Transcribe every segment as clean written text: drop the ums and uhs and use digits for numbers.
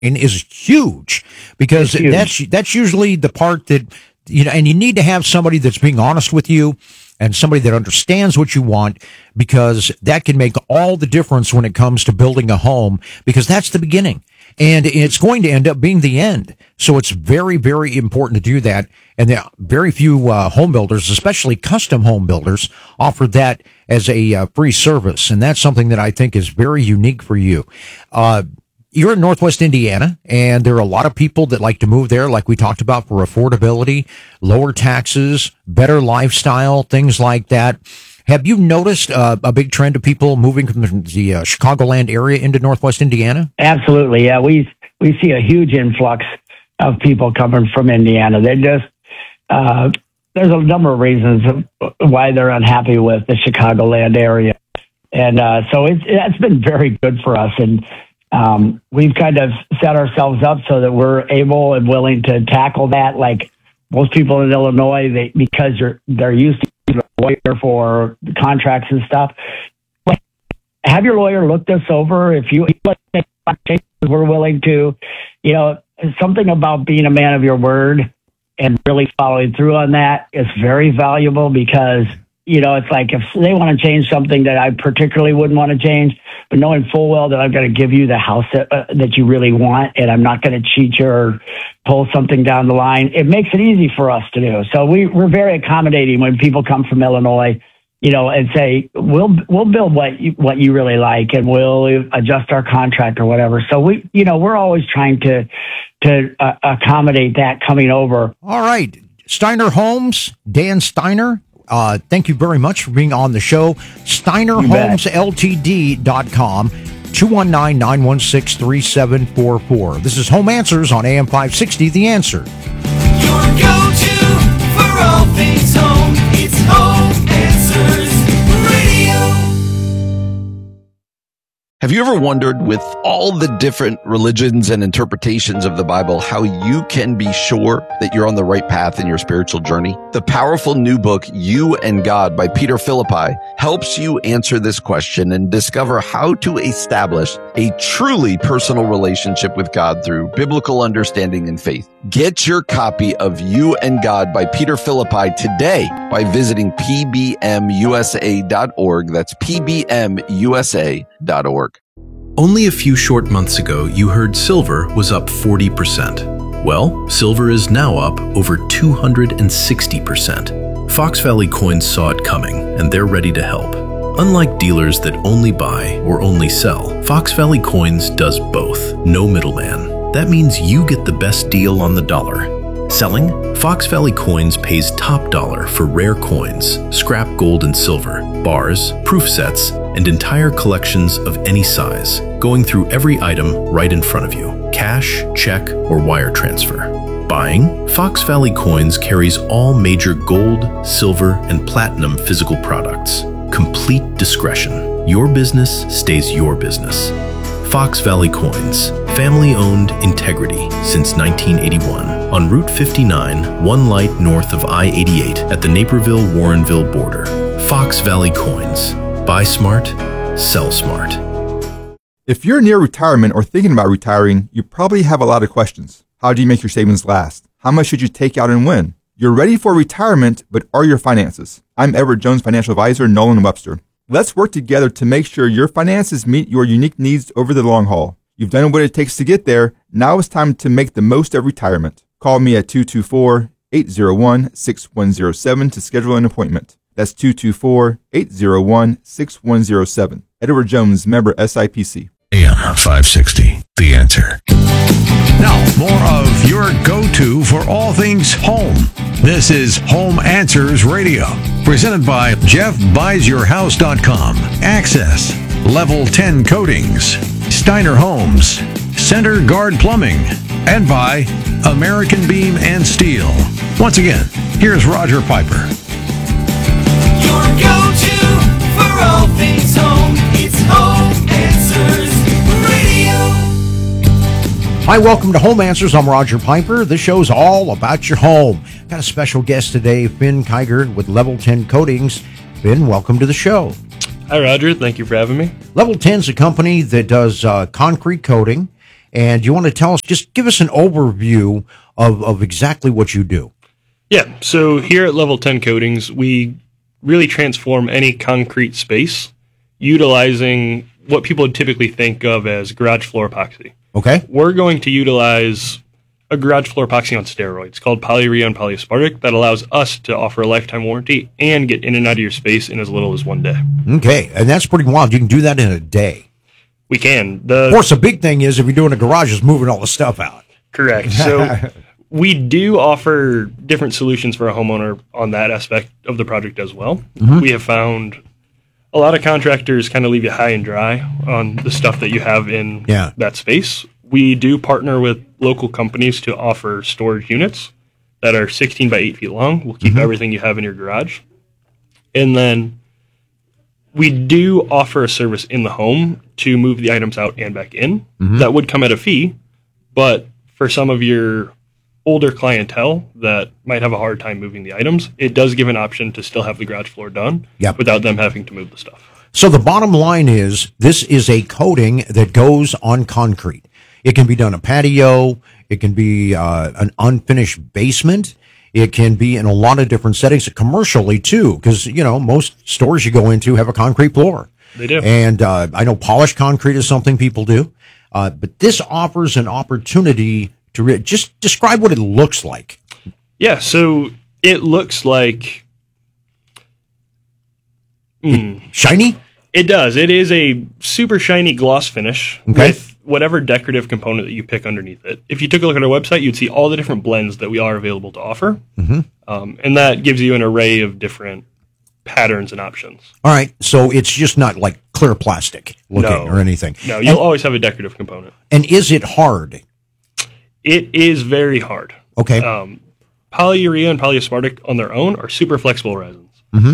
and is huge, because that's usually the part that, and you need to have somebody that's being honest with you and somebody that understands what you want, because that can make all the difference when it comes to building a home, because that's the beginning and it's going to end up being the end. So it's very, very important to do that. And there are very few home builders, especially custom home builders, offer that as a free service. And that's something that I think is very unique for you. You're in Northwest Indiana, and there are a lot of people that like to move there, like we talked about, for affordability, lower taxes, better lifestyle, things like that. Have you noticed a big trend of people moving from the Chicagoland area into Northwest Indiana? Absolutely, yeah. We see a huge influx of people coming from Indiana. They just there's a number of reasons why they're unhappy with the Chicagoland area, and so it's been very good for us. And we've kind of set ourselves up so that we're able and willing to tackle that. Like most people in Illinois, because they're used to a lawyer for contracts and stuff. Have your lawyer look this over. If you we're willing to, something about being a man of your word and really following through on that is very valuable, because it's like if they want to change something that I particularly wouldn't want to change, but knowing full well that I'm going to give you the house that you really want, and I'm not going to cheat you or pull something down the line, it makes it easy for us to do. So we're very accommodating when people come from Illinois, and say, we'll build what you really like, and we'll adjust our contract or whatever. So we're always trying to accommodate that coming over. All right. Steiner Homes, Dan Steiner. Thank you very much for being on the show. SteinerHomesLTD.com, 219-916-3744. This is Home Answers on AM 560, The Answer. Your go-to for all things home. It's Home Answers Radio. Have you ever wondered, with all the different religions and interpretations of the Bible, how you can be sure that you're on the right path in your spiritual journey? The powerful new book, You and God by Peter Philippi, helps you answer this question and discover how to establish a truly personal relationship with God through biblical understanding and faith. Get your copy of You and God by Peter Philippi today by visiting pbmusa.org. That's pbmusa.org. Only a few short months ago, you heard silver was up 40%. Well, silver is now up over 260%. Fox Valley Coins saw it coming, and they're ready to help. Unlike dealers that only buy or only sell, Fox Valley Coins does both. No middleman. That means you get the best deal on the dollar. Selling? Fox Valley Coins pays top dollar for rare coins, scrap gold and silver, bars, proof sets, and entire collections of any size, going through every item right in front of you. Cash, check, or wire transfer. Buying? Fox Valley Coins carries all major gold, silver, and platinum physical products. Complete discretion. Your business stays your business. Fox Valley Coins, family-owned integrity since 1981. On Route 59, one light north of I-88 at the Naperville-Warrenville border. Fox Valley Coins. Buy smart, sell smart. If you're near retirement or thinking about retiring, you probably have a lot of questions. How do you make your savings last? How much should you take out and when? You're ready for retirement, but are your finances? I'm Edward Jones financial advisor, Nolan Webster. Let's work together to make sure your finances meet your unique needs over the long haul. You've done what it takes to get there. Now it's time to make the most of retirement. Call me at 224-801-6107 to schedule an appointment. That's 224-801-6107. Edward Jones, member SIPC. AM 560, The Answer. Now, more of your go-to for all things home. This is Home Answers Radio, presented by JeffBuysYourHouse.com, Access, Level 10 Coatings, Steiner Homes, Center Guard Plumbing, and by American Beam and Steel. Once again, here's Roger Piper. Your go-to for all things home. It's Home Answers Radio. Hi, welcome to Home Answers. I'm Roger Piper. This show's all about your home. Got a special guest today, Finn Kiegert with Level 10 Coatings. Finn, welcome to the show. Hi, Roger. Thank you for having me. Level 10 is a company that does concrete coating, And you want to tell us, just give us an overview of exactly what you do. Yeah, so here at Level 10 Coatings, we really transform any concrete space utilizing what people would typically think of as garage floor epoxy. Okay. We're going to utilize a garage floor epoxy on steroids called polyurea polyaspartic that allows us to offer a lifetime warranty and get in and out of your space in as little as 1 day. Okay, and that's pretty wild. You can do that in a day. We can. Of course, the big thing is if you're doing a garage is moving all the stuff out. Correct. So we do offer different solutions for a homeowner on that aspect of the project as well. Mm-hmm. We have found a lot of contractors kind of leave you high and dry on the stuff that you have in that space. We do partner with local companies to offer storage units that are 16 by 8 feet long. We'll keep everything you have in your garage. And then we do offer a service in the home to move the items out and back in. That would come at a fee, but for some of your older clientele that might have a hard time moving the items, it does give an option to still have the garage floor done without them having to move the stuff. So the bottom line is this is a coating that goes on concrete. It can be done a patio. It can be an unfinished basement. It can be in a lot of different settings, commercially too, because, you know, most stores you go into have a concrete floor. They do. And I know polished concrete is something people do. But this offers an opportunity to just describe what it looks like. Yeah, so it looks like... Shiny? It does. It is a super shiny gloss finish with whatever decorative component that you pick underneath it. If you took a look at our website, you'd see all the different blends that we are available to offer. And that gives you an array of different patterns and options. All right, so it's just not like clear plastic looking or anything. No, you'll always have a decorative component. And is it hard? It is very hard. Okay. Polyurea and polyaspartic on their own are super flexible resins.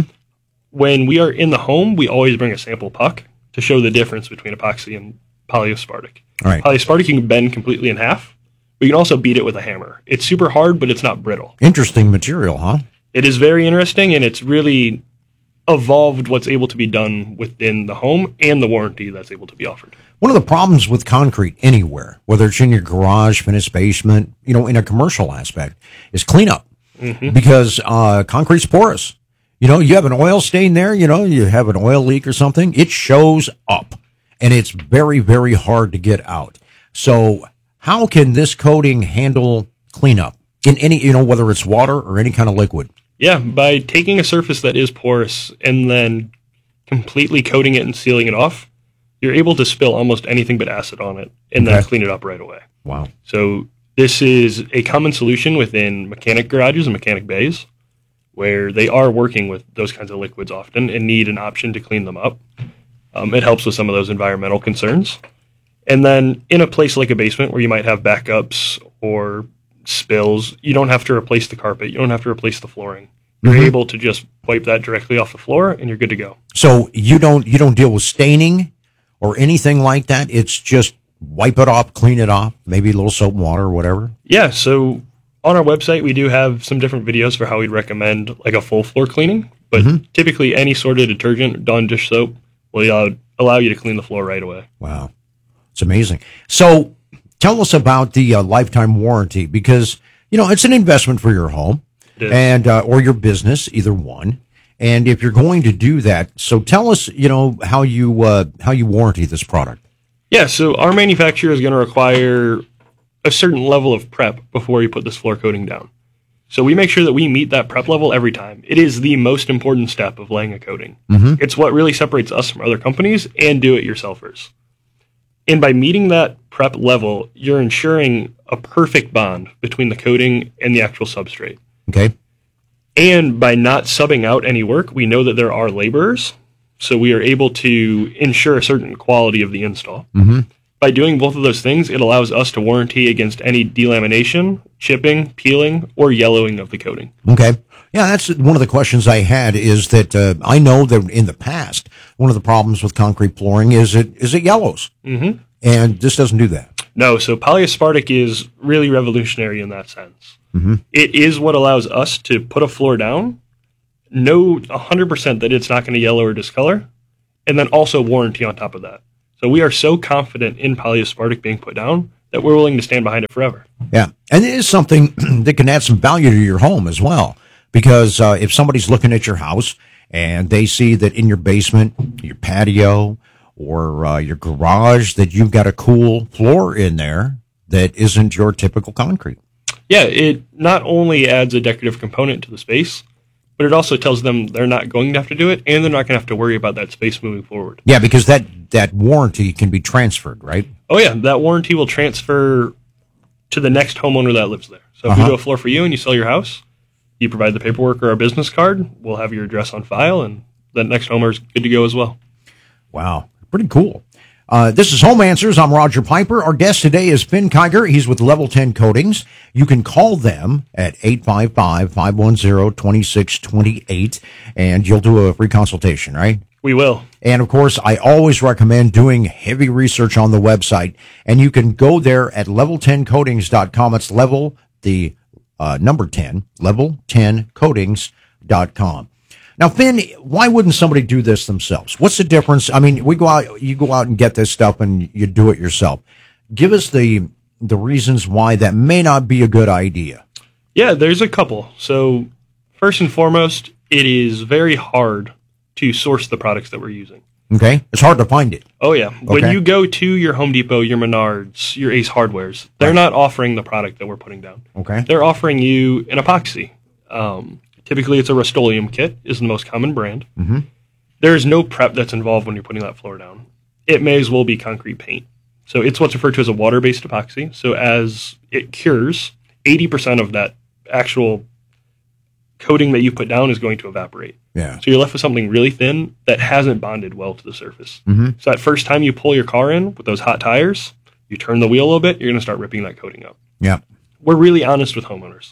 When we are in the home, we always bring a sample puck to show the difference between epoxy and polyaspartic. All right. Polyaspartic you can bend completely in half, but you can also beat it with a hammer. It's super hard, but it's not brittle. Interesting material, huh? It is very interesting, and it's really evolved what's able to be done within the home and the warranty that's able to be offered. One of the problems with concrete anywhere, whether it's in your garage, finished basement, you know, in a commercial aspect, is cleanup. Because concrete's porous. You know, you have an oil stain there, you know, you have an oil leak or something, it shows up. And it's very, very hard to get out. So how can this coating handle cleanup in any, you know, whether it's water or any kind of liquid? Yeah, by taking a surface that is porous and then completely coating it and sealing it off, you're able to spill almost anything but acid on it and then clean it up right away. Wow. So this is a common solution within mechanic garages and mechanic bays where they are working with those kinds of liquids often and need an option to clean them up. It helps with some of those environmental concerns. And then in a place like a basement where you might have backups or spills, you don't have to replace the carpet. You don't have to replace the flooring. You're able to just wipe that directly off the floor and you're good to go. So you don't deal with staining or anything like that? It's just wipe it off, clean it off, maybe a little soap and water or whatever? Yeah, so on our website, we do have some different videos for how we'd recommend like a full floor cleaning, but typically any sort of detergent, Dawn dish soap, will allow you to clean the floor right away. Wow. It's amazing. So tell us about the lifetime warranty, because, you know, it's an investment for your home and or your business, either one. And if you're going to do that, so tell us, you know, how you warranty this product. Yeah, so our manufacturer is going to require a certain level of prep before you put this floor coating down. So we make sure that we meet that prep level every time. It is the most important step of laying a coating. It's what really separates us from other companies and do-it-yourselfers. And by meeting that prep level, you're ensuring a perfect bond between the coating and the actual substrate. Okay. And by not subbing out any work, we know that there are laborers, so we are able to ensure a certain quality of the install. By doing both of those things, it allows us to warranty against any delamination, chipping, peeling, or yellowing of the coating. Okay. Yeah, that's one of the questions I had, is that I know that in the past, one of the problems with concrete flooring is it yellows. And this doesn't do that. No, so polyaspartic is really revolutionary in that sense. It is what allows us to put a floor down, know 100% that it's not going to yellow or discolor, and then also warranty on top of that. So we are so confident in polyaspartic being put down that we're willing to stand behind it forever. Yeah. And it is something that can add some value to your home as well. Because if somebody's looking at your house and they see that in your basement, your patio, or your garage, that you've got a cool floor in there that isn't your typical concrete. Yeah, it not only adds a decorative component to the space, but it also tells them they're not going to have to do it, and they're not going to have to worry about that space moving forward. Yeah, because that warranty can be transferred, right? Oh, yeah, that warranty will transfer to the next homeowner that lives there. So if we do a floor for you and you sell your house, you provide the paperwork or our business card, we'll have your address on file, and that next homeowner's good to go as well. Wow, pretty cool. This is Home Answers. I'm Roger Piper. Our guest today is Finn Kiger. He's with Level 10 Coatings. You can call them at 855-510-2628, and you'll do a free consultation, right? We will. And, of course, I always recommend doing heavy research on the website, and you can go there at level10coatings.com. It's level, the number 10, level10coatings.com. Now, Finn, why wouldn't somebody do this themselves? What's the difference? I mean, you go out and get this stuff and you do it yourself. Give us the reasons why that may not be a good idea. Yeah, there's a couple. So, first and foremost, it is very hard to source the products that we're using. Okay. It's hard to find it. Oh, yeah. When you go to your Home Depot, your Menards, your Ace Hardwares, they're not offering the product that we're putting down. Okay. They're offering you an epoxy. Typically, it's a Rust-Oleum kit is the most common brand. Mm-hmm. There is no prep that's involved when you're putting that floor down. It may as well be concrete paint. So it's what's referred to as a water-based epoxy. So as it cures, 80% of that actual coating that you put down is going to evaporate. Yeah. So you're left with something really thin that hasn't bonded well to the surface. Mm-hmm. So that first time you pull your car in with those hot tires, you turn the wheel a little bit, you're going to start ripping that coating up. Yeah. We're really honest with homeowners.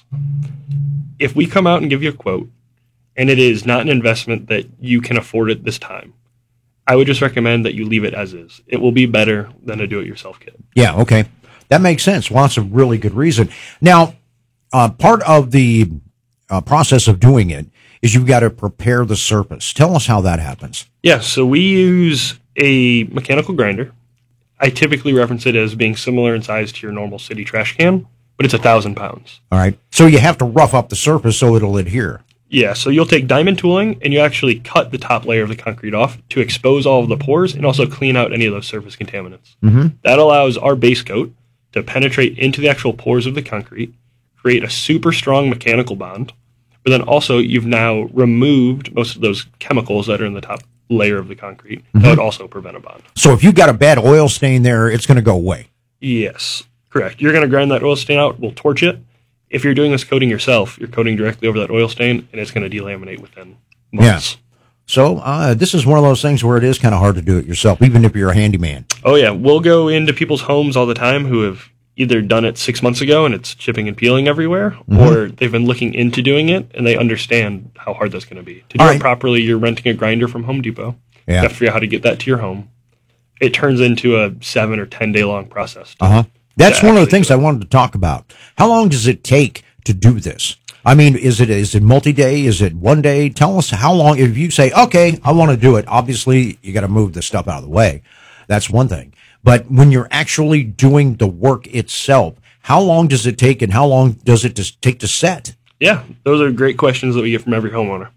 If we come out and give you a quote, and it is not an investment that you can afford at this time, I would just recommend that you leave it as is. It will be better than a do-it-yourself kit. Yeah, okay. That makes sense. Well, that's a really good reason. Now, part of the process of doing it is you've got to prepare the surface. Tell us how that happens. Yeah, so we use a mechanical grinder. I typically reference it as being similar in size to your normal city trash can, but it's 1,000 pounds. All right. So you have to rough up the surface so it'll adhere. Yeah, so you'll take diamond tooling and you actually cut the top layer of the concrete off to expose all of the pores and also clean out any of those surface contaminants. Mm-hmm. That allows our base coat to penetrate into the actual pores of the concrete, create a super strong mechanical bond, but then also you've now removed most of those chemicals that are in the top layer of the concrete. That would also prevent a bond. So if you've got a bad oil stain there, it's going to go away. Yes, correct. You're going to grind that oil stain out, we'll torch it. If you're doing this coating yourself, you're coating directly over that oil stain, and it's going to delaminate within months. Yeah. So this is one of those things where it is kind of hard to do it yourself, even if you're a handyman. Oh, yeah. We'll go into people's homes all the time who have either done it 6 months ago and it's chipping and peeling everywhere, or they've been looking into doing it, and they understand how hard that's going to be. To do it properly, you're renting a grinder from Home Depot. Yeah. You have to figure out how to get that to your home. It turns into a 7 or 10 day long process. That's one of the things I wanted to talk about. How long does it take to do this? I mean, is it multi-day? Is it one day? Tell us how long. If you say, okay, I want to do it, obviously you got to move the stuff out of the way. That's one thing. But when you're actually doing the work itself, how long does it take and how long does it take to set? Yeah, those are great questions that we get from every homeowner.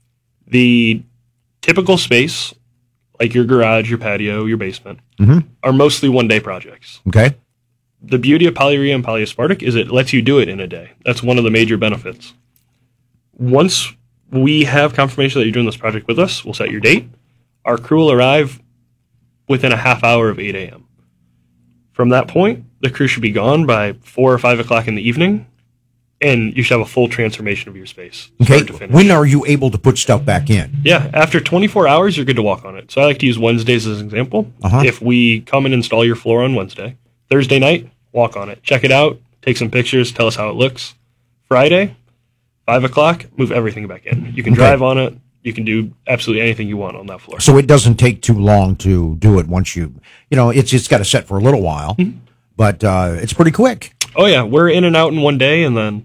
The typical space, like your garage, your patio, your basement, are mostly one-day projects. Okay. The beauty of Polyurea and Polyaspartic is it lets you do it in a day. That's one of the major benefits. Once we have confirmation that you're doing this project with us, we'll set your date. Our crew will arrive within a half hour of 8 a.m. From that point, the crew should be gone by 4 or 5 o'clock in the evening, and you should have a full transformation of your space. Okay. When are you able to put stuff back in? Yeah, after 24 hours, you're good to walk on it. So I like to use Wednesdays as an example. If we come and install your floor on Wednesday, Thursday night, walk on it. Check it out. Take some pictures. Tell us how it looks. Friday, 5 o'clock, move everything back in. You can drive on it. You can do absolutely anything you want on that floor. So it doesn't take too long to do it once it's got to set for a little while, but it's pretty quick. Oh, yeah. We're in and out in one day, and then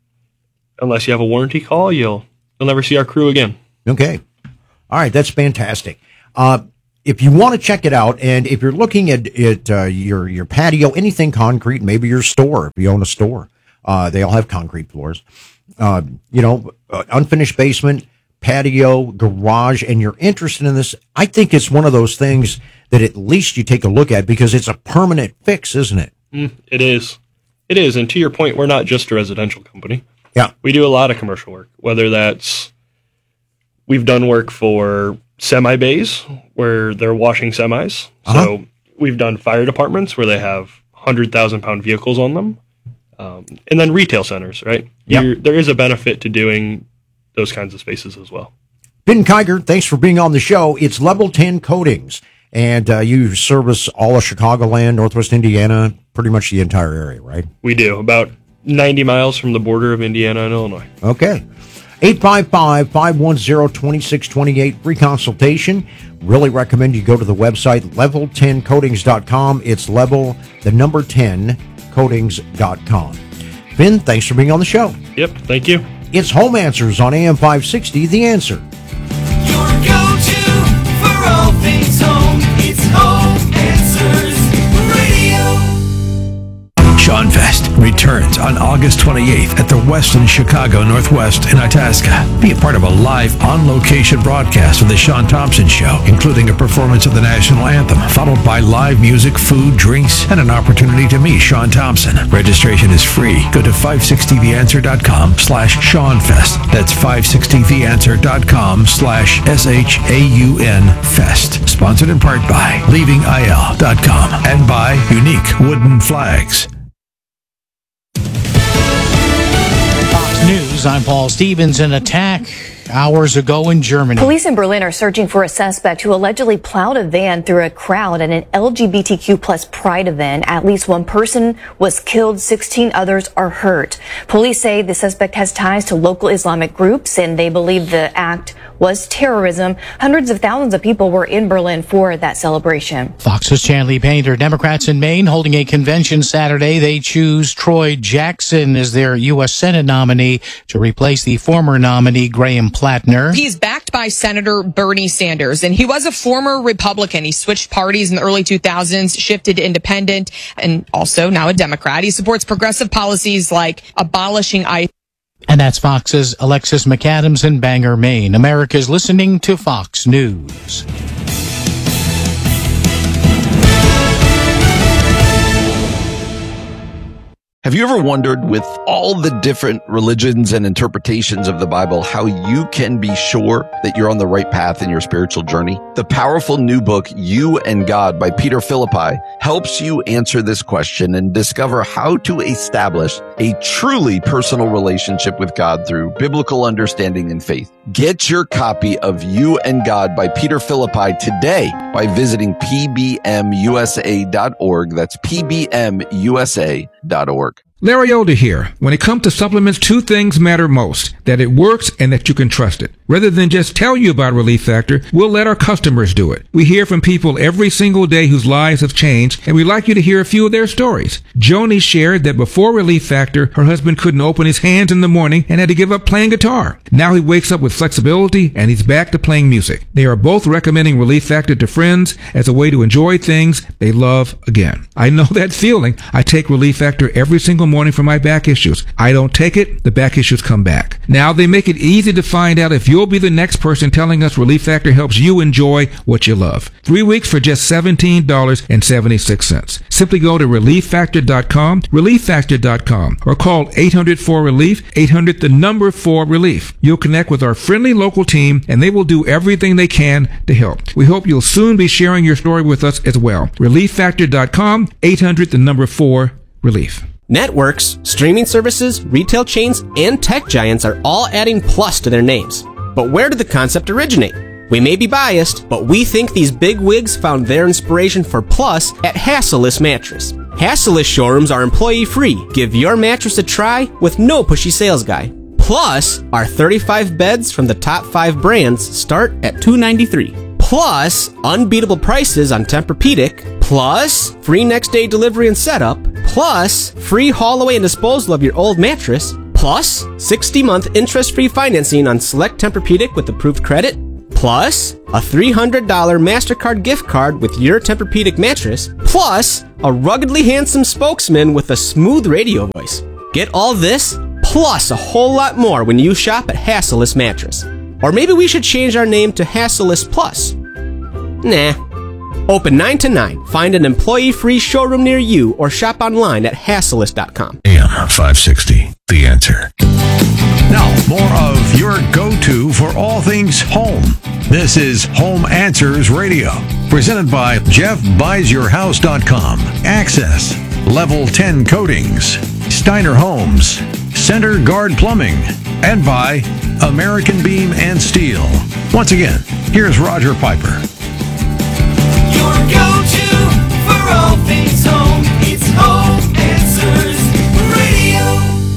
unless you have a warranty call, you'll never see our crew again. Okay. All right. That's fantastic. if you want to check it out, and if you're looking at your patio, anything concrete, maybe your store, if you own a store, they all have concrete floors, unfinished basement, patio, garage, and you're interested in this, I think it's one of those things that at least you take a look at because it's a permanent fix, isn't it? It is. It is. And to your point, we're not just a residential company. Yeah. We do a lot of commercial work, whether that's we've done work for semi bays where they're washing semis. So we've done fire departments where they have 100,000-pound vehicles on them. And then retail centers, right? Yep. There is a benefit to doing those kinds of spaces as well. Ben Kiger, thanks for being on the show. It's Level 10 Coatings, and you service all of Chicagoland, Northwest Indiana, pretty much the entire area, right? We do, about 90 miles from the border of Indiana and Illinois. Okay. 855-510-2628, free consultation. Really recommend you go to the website, level10coatings.com. It's level, the number 10, coatings.com. Ben, thanks for being on the show. Yep, thank you. It's Home Answers on AM 560, The Answer. Your go-to for all things home. It's Home Answers Radio. Sean Fest returns on August 28th at the Westin Chicago Northwest in Itasca. Be a part of a live, on-location broadcast of The Sean Thompson Show, including a performance of the national anthem, followed by live music, food, drinks, and an opportunity to meet Sean Thompson. Registration is free. Go to 560theanswer.com/SeanFest. That's 560theanswer.com/SHAUN-Fest. Sponsored in part by LeavingIL.com and by Unique Wooden Flags. News, I'm Paul Stevens. An attack hours ago in Germany. Police in Berlin are searching for a suspect who allegedly plowed a van through a crowd at an LGBTQ plus pride event. At least one person was killed, 16 others are hurt. Police say the suspect has ties to local Islamic groups and they believe the act was terrorism. Hundreds of thousands of people were in Berlin for that celebration. Fox's Chanley Painter. Democrats in Maine holding a convention Saturday. They choose Troy Jackson as their U.S. Senate nominee to replace the former nominee Graham Plattner. He's backed by Senator Bernie Sanders, and he was a former Republican. He switched parties in the early 2000s, shifted to independent, and also now a Democrat. He supports progressive policies like abolishing ICE. And that's Fox's Alexis McAdams in Bangor, Maine. America's listening to Fox News. Have you ever wondered, with all the different religions and interpretations of the Bible, how you can be sure that you're on the right path in your spiritual journey? The powerful new book, You and God by Peter Philippi, helps you answer this question and discover how to establish a truly personal relationship with God through biblical understanding and faith. Get your copy of You and God by Peter Philippi today by visiting pbmusa.org. That's pbmusa.org. Larry Elder here. When it comes to supplements, two things matter most: that it works and that you can trust it. Rather than just tell you about Relief Factor, we'll let our customers do it. We hear from people every single day whose lives have changed, and we'd like you to hear a few of their stories. Joni shared that before Relief Factor, her husband couldn't open his hands in the morning and had to give up playing guitar. Now he wakes up with flexibility and he's back to playing music. They are both recommending Relief Factor to friends as a way to enjoy things they love again. I know that feeling. I take Relief Factor every single morning for my back issues. I don't take it, the back issues come back. Now they make it easy to find out if you'll be the next person telling us Relief Factor helps you enjoy what you love. 3 weeks for just $17.76. Simply go to ReliefFactor.com, ReliefFactor.com, or call 800-4RELIEF, 800-4RELIEF. You'll connect with our friendly local team and they will do everything they can to help. We hope you'll soon be sharing your story with us as well. ReliefFactor.com, 800-4RELIEF. Networks, streaming services, retail chains, and tech giants are all adding plus to their names. But where did the concept originate? We may be biased, but we think these big wigs found their inspiration for plus at Hassellus Mattress. Hassellus showrooms are employee-free. Give your mattress a try with no pushy sales guy. Plus, our 35 beds from the top 5 brands start at $293. Plus, unbeatable prices on Tempur-Pedic. Plus, free next-day delivery and setup. Plus, free haul away and disposal of your old mattress. Plus, 60-month interest-free financing on select Tempur-Pedic with approved credit. plus a $300 MasterCard gift card with your Tempur-Pedic mattress, plus a ruggedly handsome spokesman with a smooth radio voice. Get all this, plus a whole lot more when you shop at Hassellus Mattress. Or maybe we should change our name to Hassellus Plus. Nah. Open 9 to 9. Find an employee-free showroom near you or shop online at Hassellus.com. AM 560, The Answer. Now, more of your go-to for all things home. This is Home Answers Radio, presented by JeffBuysYourHouse.com. Access, Level 10 Coatings, Steiner Homes, Center Guard Plumbing, and by American Beam and Steel. Once again, here's Roger Piper. Your go-to for all things home. It's Home Answers Radio.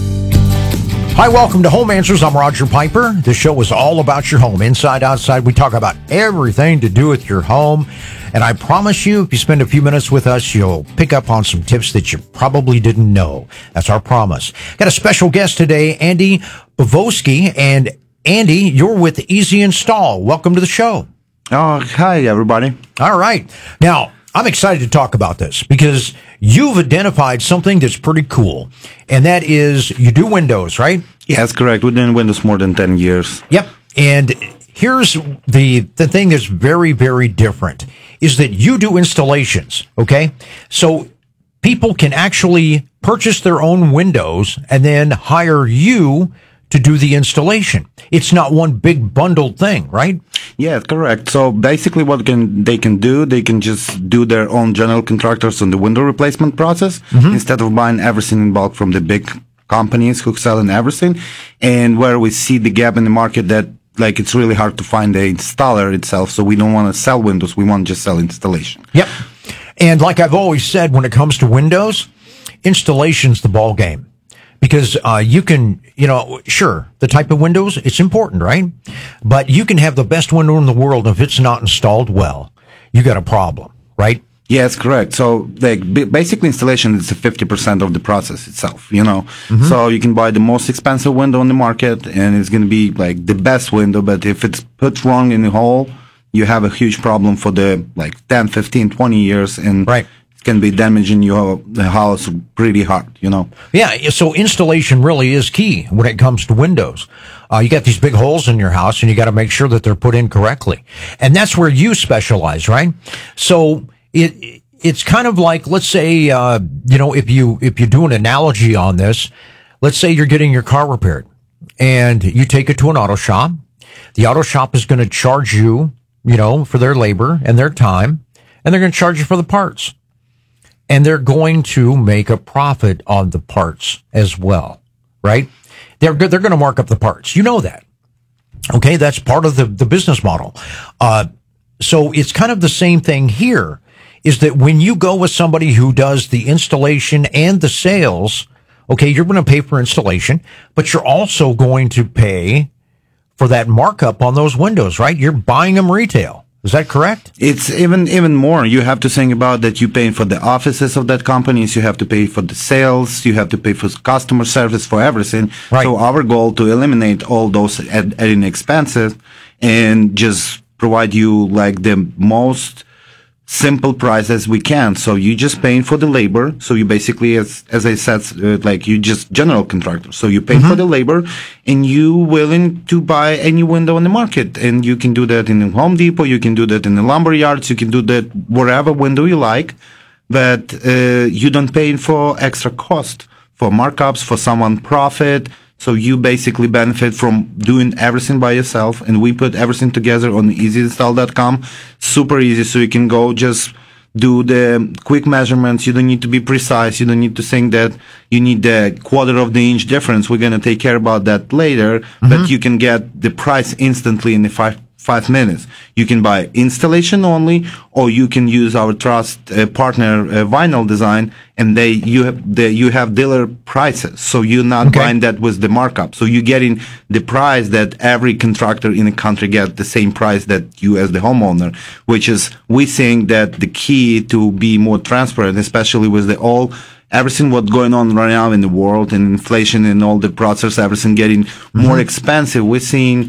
Hi, welcome to Home Answers. I'm Roger Piper. This show is all about your home, inside, outside. We talk about everything to do with your home. And I promise you, if you spend a few minutes with us, you'll pick up on some tips that you probably didn't know. That's our promise. Got a special guest today, Andy Bavoski. And Andy, you're with Easy Install. Welcome to the show. Oh, hi, everybody. All right. Now, I'm excited to talk about this because you've identified something that's pretty cool, and that is you do windows, right? Yes, correct. We've done windows more than 10 years. Yep. And here's the thing that's very, very different is that you do installations, okay? So people can actually purchase their own windows and then hire you to do the installation. It's not one big bundled thing, right? Yeah, correct. So basically what they can do, they can just do their own general contractors on the window replacement process instead of buying everything in bulk from the big companies who sell in everything. And where we see the gap in the market that like it's really hard to find the installer itself. So we don't want to sell windows. We want to just sell installation. Yep. And like I've always said, when it comes to windows, installation's the ball game. Because you can, sure, the type of windows, it's important, right? But you can have the best window in the world. If it's not installed well, you got a problem, right? Yes, correct. So basically installation is 50% of the process itself, So you can buy the most expensive window on the market and it's going to be like the best window. But if it's put wrong in the hole, you have a huge problem for the 10, 15, 20 years. And right. Can be damaging the house pretty hard, Yeah, so installation really is key when it comes to windows. You got these big holes in your house, and you got to make sure that they're put in correctly, and that's where you specialize, right? So it's kind of like, let's say, if you do an analogy on this, let's say you're getting your car repaired, and you take it to an auto shop. The auto shop is going to charge you, for their labor and their time, and they're going to charge you for the parts. And they're going to make a profit on the parts as well, right? They're going to mark up the parts. You know that. Okay, that's part of the business model. So it's kind of the same thing here, is that when you go with somebody who does the installation and the sales, okay, you're going to pay for installation, but you're also going to pay for that markup on those windows, right? You're buying them retail. Is that correct? It's even more. You have to think about that you're paying for the offices of that companies. You have to pay for the sales. You have to pay for customer service, for everything. Right. So our goal to eliminate all those adding expenses and just provide you like the most simple price as we can. So you just paying for the labor. So you basically, as I said, you just general contractor. So you pay for the labor and you willing to buy any window on the market. And you can do that in the Home Depot. You can do that in the lumber yards. You can do that wherever window you like. But, you don't pay for extra cost, for markups, for someone profit. So you basically benefit from doing everything by yourself, and we put everything together on easyinstall.com. Super easy, so you can go just do the quick measurements. You don't need to be precise. You don't need to think that you need the quarter of the inch difference. We're going to take care about that later, but you can get the price instantly in the 5 minutes. You can buy installation only, or you can use our trust partner Vinyl Design, and you have dealer prices. So you're not buying that with the markup. So you're getting the price that every contractor in the country get, the same price that you as the homeowner, which is, we think that the key to be more transparent, especially with everything what's going on right now in the world and inflation and all the process, everything getting more expensive. We're seeing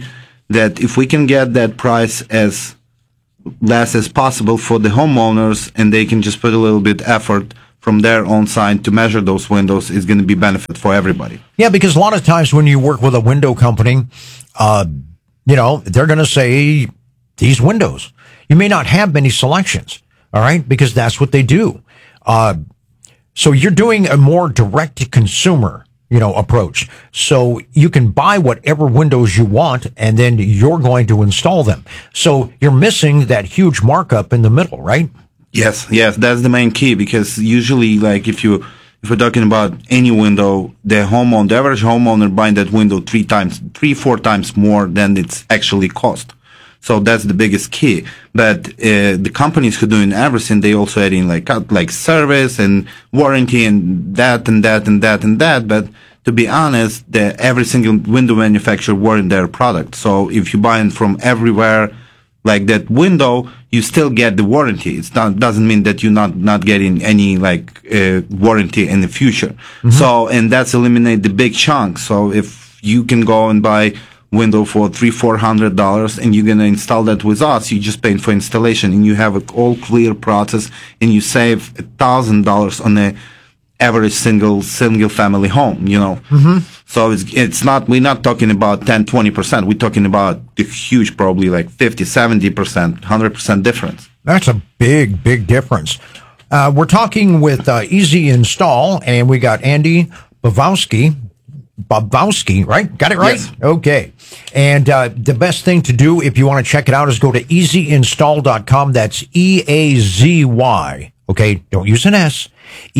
that if we can get that price as less as possible for the homeowners, and they can just put a little bit effort from their own side to measure those windows, is going to be benefit for everybody. Yeah, because a lot of times when you work with a window company, they're going to say these windows. You may not have many selections, all right, because that's what they do. So you're doing a more direct to consumer, approach. So you can buy whatever windows you want, and then you're going to install them. So you're missing that huge markup in the middle, right? Yes, that's the main key, because usually, like, if we're talking about any window, the average homeowner buying that window 3-4 times more than it's actually cost. So that's the biggest key. But the companies who are doing everything, they also add in like service and warranty and that and that and that and that. But to be honest, every single window manufacturer warrant their product. So if you buy it from everywhere, like that window, you still get the warranty. Doesn't mean that you're not getting any warranty in the future. Mm-hmm. So, and that's eliminate the big chunk. So if you can go and buy window for $300-400 and you're going to install that with us, you just pay for installation, and you have an all clear process, and you save $1,000 on the average single family home, Mm-hmm. So it's not, we're not talking about 10-20%. We're talking about the huge, probably like 50-70%, 100% difference. That's a big difference. We're talking with Easy Install, and we got Andy Bobowski, right? Got it right? Yes. Okay. And the best thing to do if you want to check it out is go to easyinstall.com. That's EAZY. Okay, don't use an S.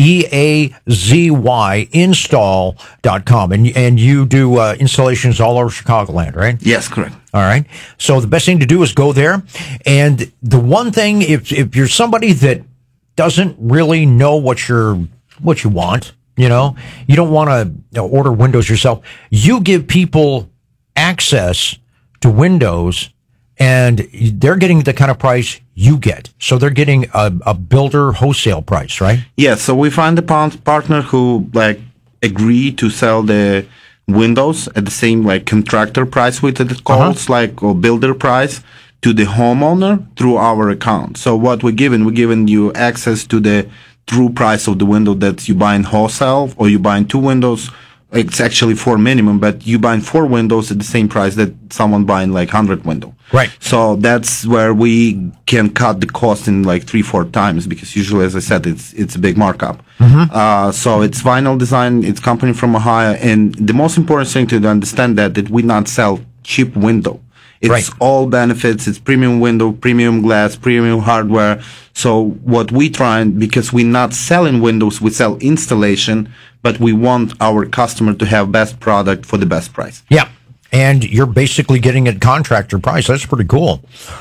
EAZY install.com. And you do installations all over Chicagoland, right? Yes, correct. All right. So the best thing to do is go there. And the one thing, if you're somebody that doesn't really know what you want, you don't want to order windows yourself, you give people access to windows, and they're getting the kind of price you get. So they're getting a builder wholesale price, right? Yeah, so we find a partner who agree to sell the windows at the same contractor price, with it calls or builder price, to the homeowner through our account. So what we're giving you access to the true price of the window that you buying wholesale, or you buying 2 windows. It's actually 4 minimum, but you buying 4 windows at the same price that someone buying 100 window. Right. So that's where we can cut the cost in 3-4 times, because usually, as I said, it's a big markup. Mm-hmm. So it's vinyl design. It's company from Ohio, and the most important thing to understand that we not sell cheap window. It's all benefits. It's premium window, premium glass, premium hardware. So what we try, because we're not selling windows, we sell installation, but we want our customer to have best product for the best price. Yeah. And you're basically getting a contractor price. That's pretty cool.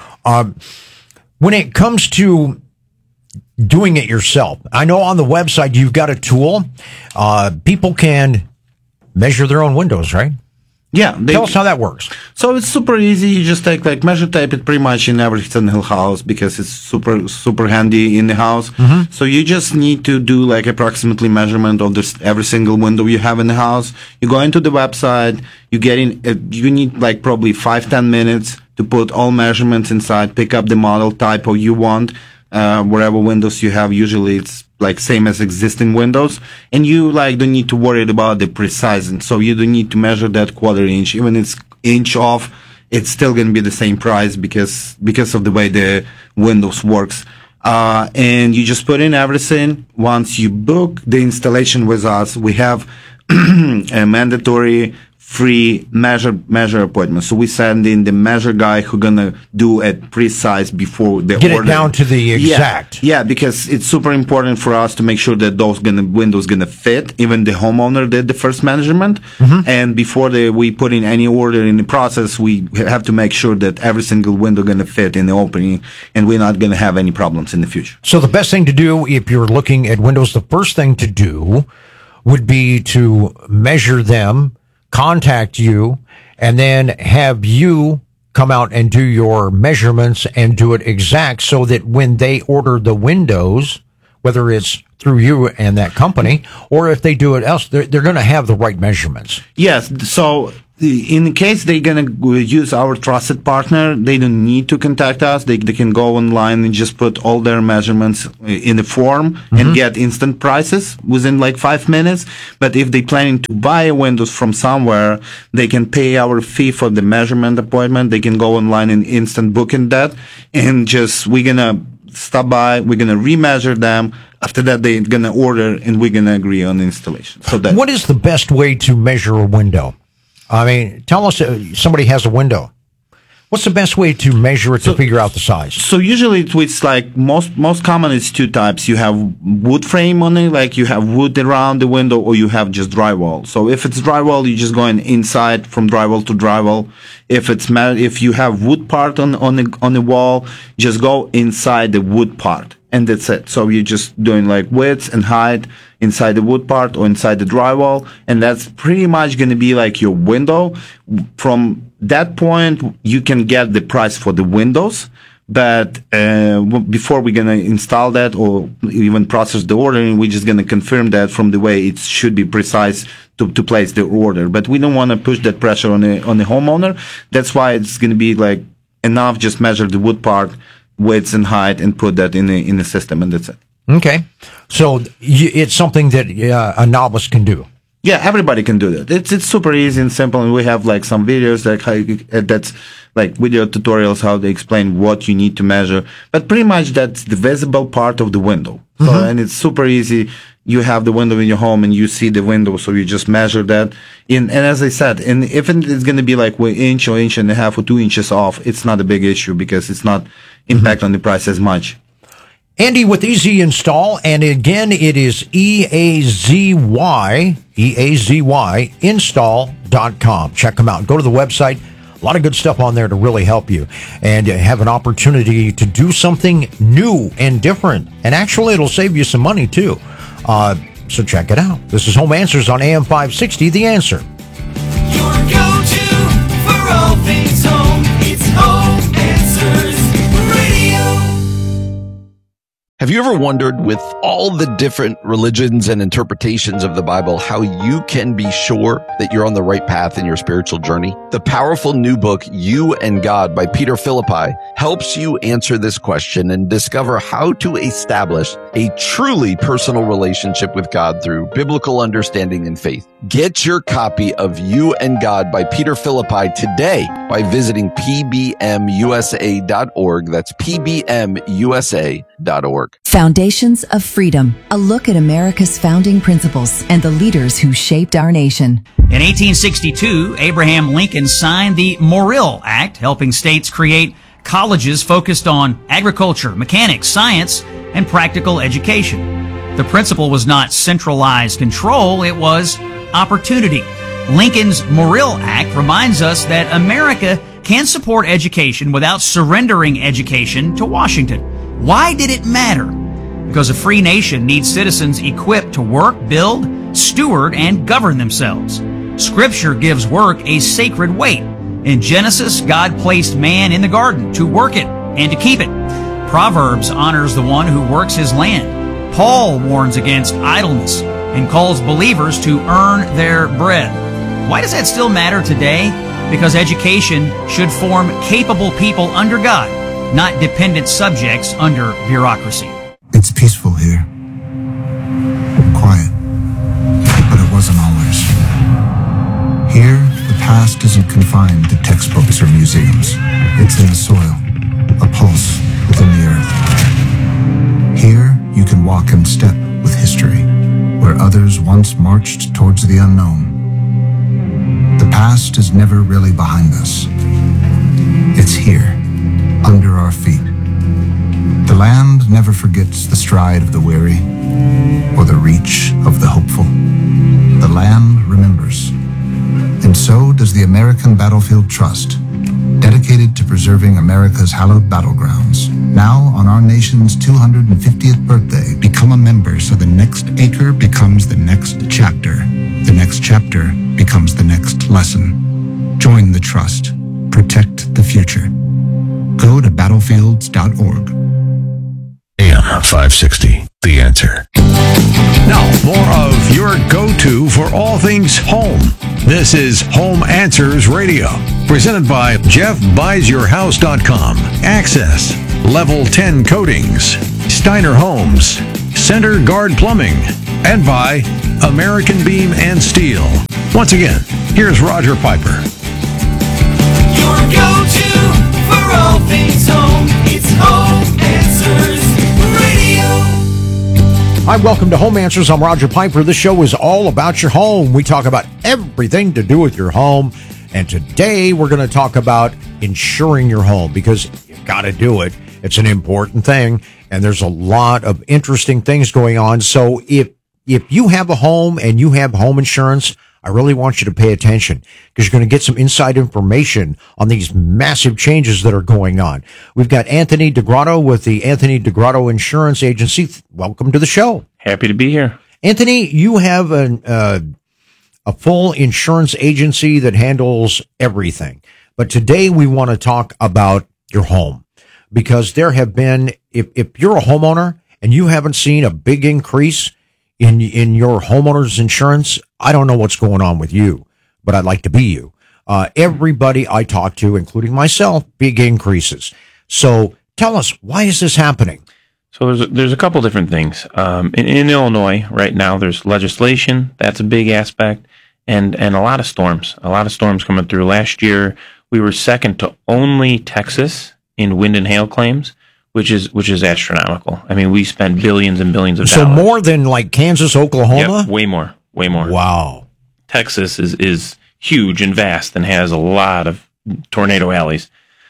When it comes to doing it yourself, I know on the website you've got a tool. People can measure their own windows, right? Yeah. Tell us how that works. So it's super easy. You just take measure tape it pretty much in every single house, because it's super handy in the house. Mm-hmm. So you just need to do approximately measurement of every single window you have in the house. You go into the website, you need probably 5-10 minutes to put all measurements inside, pick up the model type you want, wherever windows you have. Usually it's same as existing windows, and you don't need to worry about the precision. So you don't need to measure that 1/4 inch. Even it's inch off, it's still going to be the same price, because of the way the windows works. And you just put in everything. Once you book the installation with us, we have a mandatory free measure appointment. So we send in the measure guy who gonna do it precise before the Get order. it down to the exact. Yeah, because it's super important for us to make sure that those windows gonna fit. Even the homeowner did the first measurement, and before we put in any order in the process, we have to make sure that every single window gonna fit in the opening, and we're not gonna have any problems in the future. So the best thing to do if you're looking at windows, the first thing to do would be to measure them, contact you, and then have you come out and do your measurements and do it exact, so that when they order the windows, whether it's through you and that company, or if they do it else, they're going to have the right measurements. Yes. So in case they're going to use our trusted partner, they don't need to contact us. They can go online and just put all their measurements in a form and get instant prices within like 5 minutes. But if they're planning to buy windows from somewhere, they can pay our fee for the measurement appointment. They can go online and instant booking that, and just we're going to stop by, we're going to remeasure them. After that, they're going to order, and we're going to agree on the installation. So that. What is the best way to measure a window? I mean, tell us somebody has a window. What's the best way to measure it to figure out the size? So usually it's like most common is two types. You have wood frame on it, like you have wood around the window, or you have just drywall. So if it's drywall, you're just going inside from drywall to drywall. If you have wood part on the wall, just go inside the wood part. And that's it. So you're just doing like width and height inside the wood part or inside the drywall. And that's pretty much going to be like your window. From that point, you can get the price for the windows. But before we're going to install that or even process the ordering, we're just going to confirm that from the way it should be precise to place the order. But we don't want to push that pressure on the homeowner. That's why it's going to be like enough just measure the wood part, width and height, and put that in the system, and that's it. Okay, so it's something that a novice can do. Yeah, everybody can do that. It's super easy and simple, and we have like some videos that's like video tutorials how they explain what you need to measure. But pretty much that's the visible part of the window, and it's super easy. You have the window in your home and you see the window, so you just measure that. And as I said, and if it's going to be like 1 inch or inch and a half or 2 inches off, it's not a big issue because it's not impact on the price as much. Andy with Easy Install, and again, it is EAZY install.com. Check them out. Go to the website. A lot of good stuff on there to really help you and have an opportunity to do something new and different. And actually, it'll save you some money, too. So check it out. This is Home Answers on AM 560, The Answer. Your go-to for all things home. It's Home Answers Radio. Have you ever wondered, with all the different religions and interpretations of the Bible, how you can be sure that you're on the right path in your spiritual journey? The powerful new book, You and God by Peter Philippi, helps you answer this question and discover how to establish a truly personal relationship with God through biblical understanding and faith. Get your copy of You and God by Peter Philippi today by visiting pbmusa.org. That's pbmusa.org. Foundations of Freedom, a look at America's founding principles and the leaders who shaped our nation. In 1862, Abraham Lincoln signed the Morrill Act, helping states create colleges focused on agriculture, mechanics, science, and practical education. The principle was not centralized control, it was opportunity. Lincoln's Morrill Act reminds us that America can support education without surrendering education to Washington. Why did it matter? Because a free nation needs citizens equipped to work, build, steward, and govern themselves. Scripture gives work a sacred weight. In Genesis, God placed man in the garden to work it and to keep it. Proverbs honors the one who works his land. Paul warns against idleness and calls believers to earn their bread. Why does that still matter today? Because education should form capable people under God, not dependent subjects under bureaucracy. It's peaceful here. Quiet. But it wasn't always. Here, the past isn't confined to textbooks or museums. It's in the soil, a pulse within the earth. Here, you can walk in step with history, where others once marched towards the unknown. The past is never really behind us. It's here, under our feet. The land never forgets the stride of the weary or the reach of the hopeful. The land remembers. And so does the American Battlefield Trust, dedicated to preserving America's hallowed battlegrounds. Now, on our nation's 250th birthday, become a member so the next acre becomes the next chapter. The next chapter becomes the next lesson. Join the trust. Protect the future. Go to battlefields.org. AM 560, The Answer. Now, more of your go-to for all things home. This is Home Answers Radio, presented by JeffBuysYourHouse.com, Access, Level 10 Coatings, Steiner Homes, Center Guard Plumbing, and by American Beam and Steel. Once again, here's Roger Piper. Your go-to for all things home. It's Home Answers Radio. Hi, welcome to Home Answers. I'm Roger Piper. This show is all about your home. We talk about everything to do with your home. And today we're going to talk about insuring your home because you've got to do it. It's an important thing. And there's a lot of interesting things going on. So if you have a home and you have home insurance, I really want you to pay attention because you're going to get some inside information on these massive changes that are going on. We've got Anthony DeGrotto with the Anthony DeGrotto Insurance Agency. Welcome to the show. Happy to be here. Anthony, you have a full insurance agency that handles everything. But today we want to talk about your home because there have been, if you're a homeowner and you haven't seen a big increase in your homeowner's insurance, I don't know what's going on with you, but I'd like to be you. Everybody I talk to, including myself, big increases. So tell us, why is this happening? So there's a couple different things. In Illinois right now, there's legislation. That's a big aspect. And a lot of storms. A lot of storms coming through. Last year, we were second to only Texas in wind and hail claims, which is astronomical. I mean, we spent billions and billions of dollars. So more than like Kansas, Oklahoma? Yep, way more. Wow. Texas is huge and vast and has a lot of tornado alleys.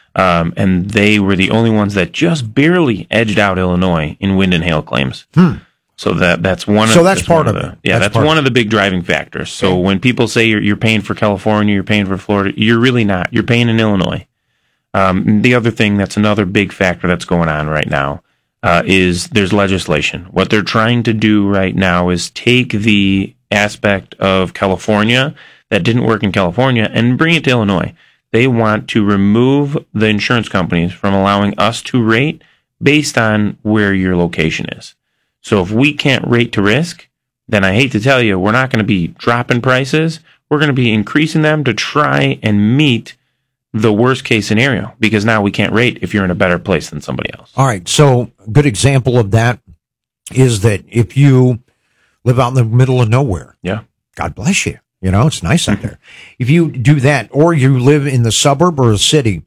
And they were the only ones that just barely edged out Illinois in wind and hail claims. So that's one. So that's part of it. Yeah, that's one of the big driving factors. So when people say you're paying for California, you're paying for Florida, you're really not. You're paying in Illinois. The other thing that's another big factor that's going on right now is there's legislation. What they're trying to do right now is take the aspect of California that didn't work in California and bring it to Illinois. They want to remove the insurance companies from allowing us to rate based on where your location is. So if we can't rate to risk, then I hate to tell you, we're not going to be dropping prices. We're going to be increasing them to try and meet the worst case scenario because now we can't rate if you're in a better place than somebody else. All right. So a good example of that is that if you live out in the middle of nowhere, yeah, God bless you. You know, it's nice out there. If you do that, or you live in the suburb or a city,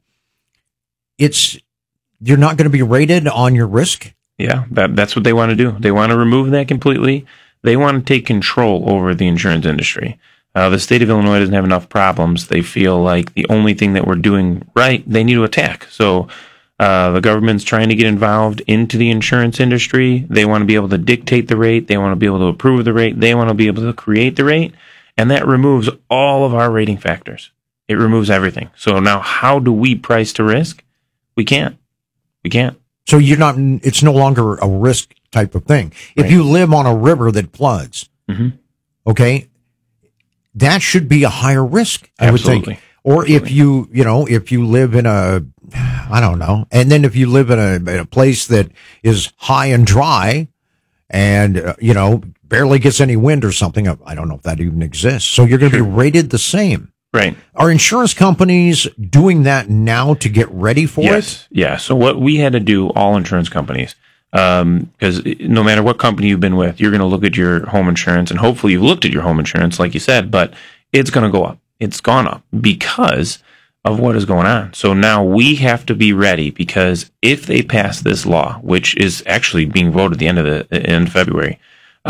you're not going to be rated on your risk. Yeah, that's what they want to do. They want to remove that completely. They want to take control over the insurance industry. The state of Illinois doesn't have enough problems. They feel like the only thing that we're doing right, they need to attack. So the government's trying to get involved into the insurance industry. They want to be able to dictate the rate. They want to be able to approve the rate. They want to be able to create the rate. And that removes all of our rating factors. It removes everything. So now how do we price to risk? We can't. So it's no longer a risk type of thing. If you live on a river that floods, okay, that should be a higher risk, I would think. Or if you live in I don't know, and then if you live in a place that is high and dry and, barely gets any wind or something, I don't know if that even exists. So you're going to be rated the same. Right. Are insurance companies doing that now to get ready for it? Yeah. So what we had to do, all insurance companies, because no matter what company you've been with, you're going to look at your home insurance, and hopefully you've looked at your home insurance, like you said, but it's going to go up. It's gone up because of what is going on. So now we have to be ready because if they pass this law, which is actually being voted at the end of February,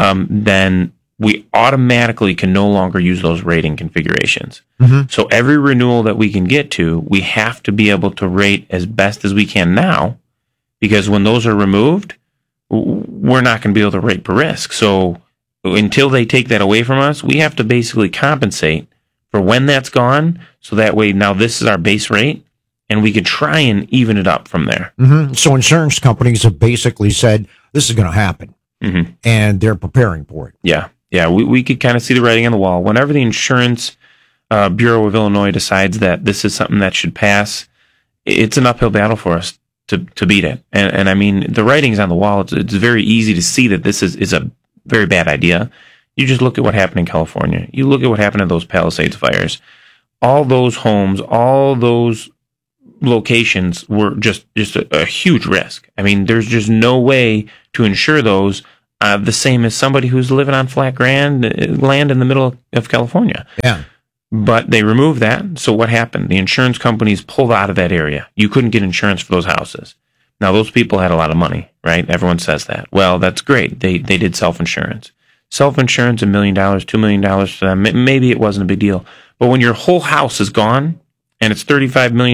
then we automatically can no longer use those rating configurations. So every renewal that we can get to, we have to be able to rate as best as we can now, because when those are removed, we're not going to be able to rate per risk. So until they take that away from us, we have to basically compensate for when that's gone. So that way now this is our base rate and we can try and even it up from there. So insurance companies have basically said, this is going to happen. And they're preparing for it. Yeah, we could kind of see the writing on the wall. Whenever the Insurance Bureau of Illinois decides that this is something that should pass, it's an uphill battle for us to beat it. And I mean, the writing's on the wall. It's very easy to see that this is a very bad idea. You just look at what happened in California. You look at what happened in those Palisades fires. All those homes, all those locations were just a huge risk. I mean, there's just no way to insure those the same as somebody who's living on flat land in the middle of California. Yeah. But they removed that. So what happened? The insurance companies pulled out of that area. You couldn't get insurance for those houses. Now, those people had a lot of money, right? Everyone says that. Well, that's great. They did self-insurance. Self-insurance, $1 million, $2 million for them. Maybe it wasn't a big deal. But when your whole house is gone and it's $35 million,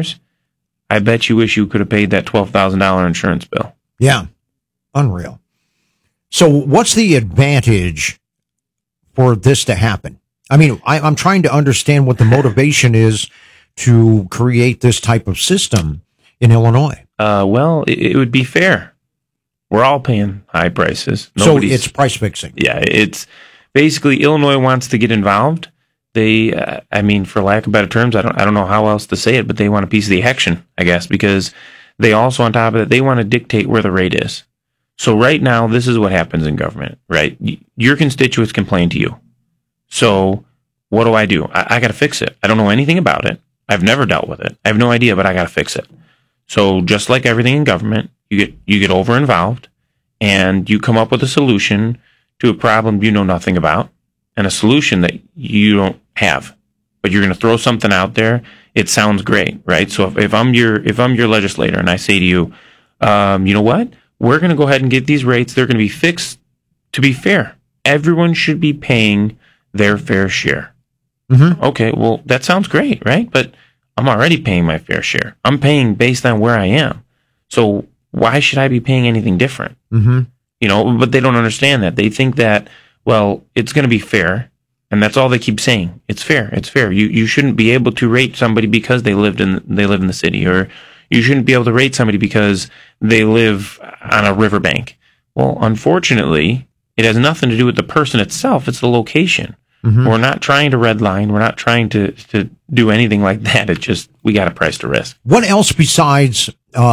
I bet you wish you could have paid that $12,000 insurance bill. Yeah. Unreal. So what's the advantage for this to happen? I mean, I'm trying to understand what the motivation is to create this type of system in Illinois. Well, it would be fair. We're all paying high prices. So it's price fixing. Yeah, it's basically Illinois wants to get involved. They, I mean, for lack of better terms, I don't know how else to say it, but they want a piece of the action, I guess, because they also, on top of it, they want to dictate where the rate is. So right now, this is what happens in government, right? Your constituents complain to you. So what do? I got to fix it. I don't know anything about it. I've never dealt with it. I have no idea, but I got to fix it. So just like everything in government, you get over involved and you come up with a solution to a problem you know nothing about and a solution that you don't have, but you're going to throw something out there. It sounds great, right? So if I'm your legislator and I say to you, you know what? We're going to go ahead and get these rates. They're going to be fixed to be fair. Everyone should be paying their fair share. Mm-hmm. Okay, well, that sounds great, right? But I'm already paying my fair share. I'm paying based on where I am. So why should I be paying anything different? Mm-hmm. You know, but they don't understand that. They think that, well, it's going to be fair. And that's all they keep saying. It's fair. It's fair. You shouldn't be able to rate somebody because they live in the city, or you shouldn't be able to rate somebody because they live on a riverbank. Well, unfortunately, it has nothing to do with the person itself. It's the location. Mm-hmm. We're not trying to redline. We're not trying to do anything like that. It's just, we got to price to risk. What else besides